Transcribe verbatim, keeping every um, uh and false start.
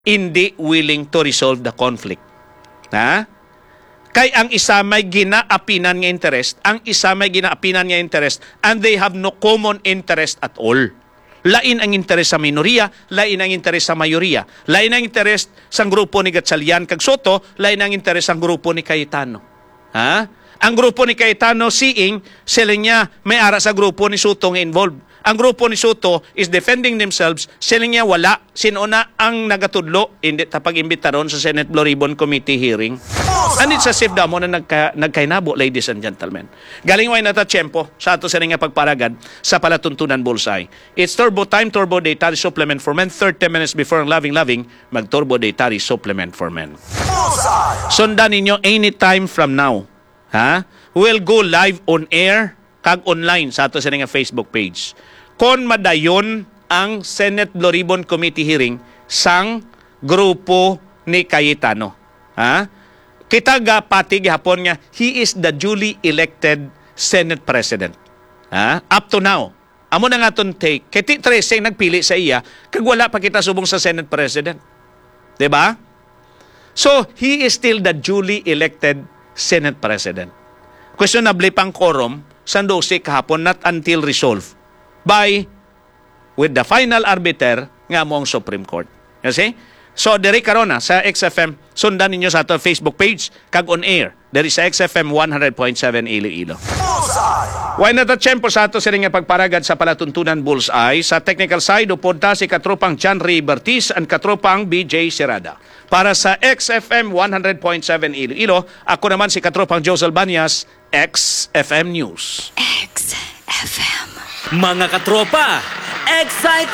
hindi willing to resolve the conflict. Ha? Kay ang isa may ginaapinan nga interest, ang isa may ginaapinan nga interest, and they have no common interest at all. Lain ang interest sa minoriya, lain ang interest sa mayoriya. Lain ang interest sa grupo ni Gatchalian kag Soto, lain ang interest sa grupo ni Cayetano. Ha? Ang grupo ni Cayetano seeing sila niya may ara sa grupo ni Soto nga involved. Ang grupo ni Soto is defending themselves, sila niya wala. Sino na ang nagatudlo, hindi tapag-imbita ron sa Senate Blue Ribbon Committee hearing. And it's as if damo na nagka, nagkainabo, ladies and gentlemen. Galing way na ta tiyempo sa ato sa nga pagparagad sa palatuntunan bullseye. It's Turbo Time, Turbo Dietary Supplement for Men. thirty minutes before ang loving-loving, mag-Turbo Dietary Supplement for Men. Sundan ninyo anytime from now. Ha? We'll go live on air kag online sa ato sa nga Facebook page. Kon madayon ang Senate Blue Ribbon Committee hearing sang grupo ni Cayetano. Ha? Kita ga pati gihapon nga he is the duly elected Senate President. Ha? Up to now. Amo na nga ton take. Kay T thirteen nagpili sa iya kag wala pa kita subong sa Senate President. 'Di ba? So, he is still the duly elected Senate President. Questionable pang quorum sa dose kahapon not until resolved by with the final arbiter nga mo ang Supreme Court. Kasi? So, diri karon na sa X F M, sundan ninyo sa ato Facebook page kag on air diri sa X F M one hundred point seven Iloilo. Why na ta tiyempo sa ato sa nga pagparagad sa palatuntunan Bullseye sa technical side upunta si katropang John Ray Bertiz and katropang B J Serrada. Para sa X F M one hundred point seven Iloilo, ako naman si katropang Jose Albanias, X F M News. X F M. Mga katropa, excited!